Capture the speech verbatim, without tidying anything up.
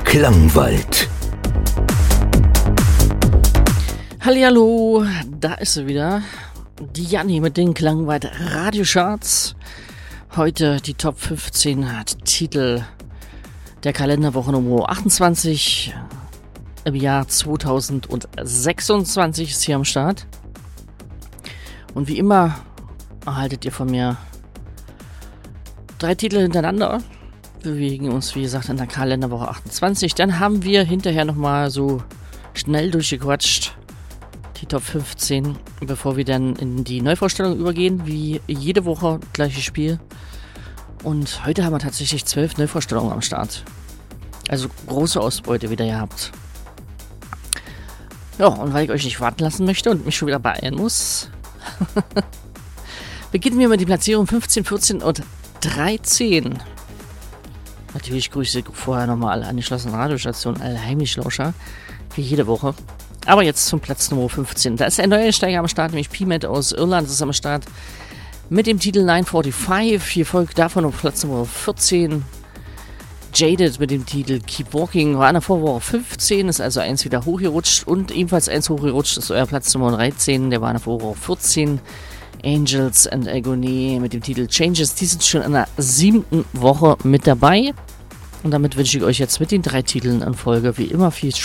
Klangwald. Hallihallo, da ist sie wieder, die Janni mit den Klangwald Radiocharts. Heute die Top fünfzehn Titel der Kalenderwoche Nummer achtundzwanzig im Jahr zweitausendsechsundzwanzig ist hier am Start. Und wie immer erhaltet ihr von mir drei Titel hintereinander. Wir bewegen uns, wie gesagt, in der Kalenderwoche achtundzwanzig. Dann haben wir hinterher nochmal so schnell durchgequatscht die Top fünfzehn, bevor wir dann in die Neuvorstellung übergehen, wie jede Woche gleiches Spiel. Und heute haben wir tatsächlich zwölf Neuvorstellungen am Start. Also große Ausbeute wieder gehabt. Ja, und weil ich euch nicht warten lassen möchte und mich schon wieder beeilen muss, beginnen wir mit den Platzierungen fünfzehn, vierzehn und dreizehn. Natürlich grüße ich vorher nochmal alle angeschlossenen Radiostationen, alle Heimlichlauscher, wie jede Woche. Aber jetzt zum Platz Nummer fünfzehn. Da ist ein neuer Steiger am Start, nämlich P-Met aus Irland ist am Start mit dem Titel neun fünfundvierzig. Hier folgt davon auf Platz Nummer vierzehn Jaded mit dem Titel Keep Walking. War an der Vorwoche fünfzehn, ist also eins wieder hochgerutscht. Und ebenfalls eins hochgerutscht ist euer Platz Nummer dreizehn, der war an der Vorwoche vierzehn. Angels and Agony mit dem Titel Changes. Die sind schon in der siebten Woche mit dabei. Und damit wünsche ich euch jetzt mit den drei Titeln in Folge wie immer viel Spaß.